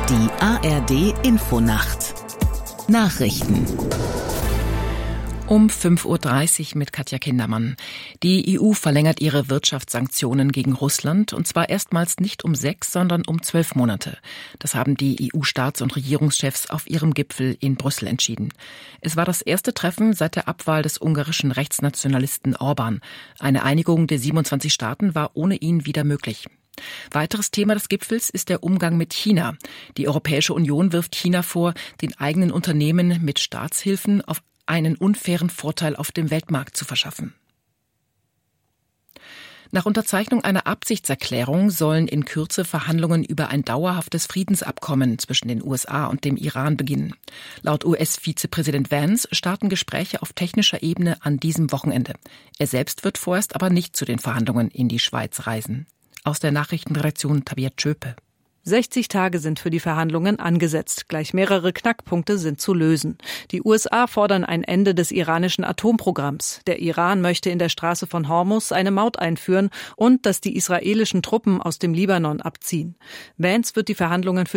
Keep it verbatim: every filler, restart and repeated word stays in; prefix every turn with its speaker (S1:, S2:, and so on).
S1: Die A R D-Infonacht Nachrichten
S2: Um fünf Uhr dreißig mit Katja Kindermann. Die E U verlängert ihre Wirtschaftssanktionen gegen Russland, und zwar erstmals nicht um sechs, sondern um zwölf Monate. Das haben die E U-Staats- und Regierungschefs auf ihrem Gipfel in Brüssel entschieden. Es war das erste Treffen seit der Abwahl des ungarischen Rechtsnationalisten Orbán. Eine Einigung der siebenundzwanzig Staaten war ohne ihn wieder möglich. Weiteres Thema des Gipfels ist der Umgang mit China. Die Europäische Union wirft China vor, den eigenen Unternehmen mit Staatshilfen auf einen unfairen Vorteil auf dem Weltmarkt zu verschaffen. Nach Unterzeichnung einer Absichtserklärung sollen in Kürze Verhandlungen über ein dauerhaftes Friedensabkommen zwischen den U S A und dem Iran beginnen. Laut U S-Vizepräsident Vance starten Gespräche auf technischer Ebene an diesem Wochenende. Er selbst wird vorerst aber nicht zu den Verhandlungen in die Schweiz reisen. Aus der Nachrichtenredaktion Tabia Tschöpe.
S3: sechzig Tage sind für die Verhandlungen angesetzt. Gleich mehrere Knackpunkte sind zu lösen. Die U S A fordern ein Ende des iranischen Atomprogramms. Der Iran möchte in der Straße von Hormuz eine Maut einführen und dass die israelischen Truppen aus dem Libanon abziehen. Vance wird die Verhandlungen für